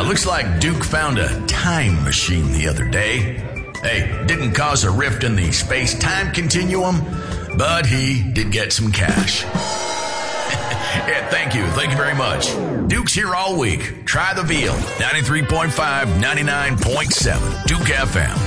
looks like Duke found a time machine the other day. Hey, didn't cause a rift in the space-time continuum, but he did get some cash. Yeah, thank you very much. Duke's here all week. Try the veal. 93.5, 99.7, Duke FM.